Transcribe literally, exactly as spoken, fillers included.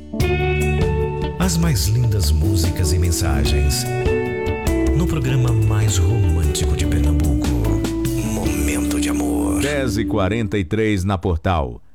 As mais lindas músicas e mensagens no programa mais romântico de Pernambuco, Momento de Amor. dez e quarenta e três na Portal.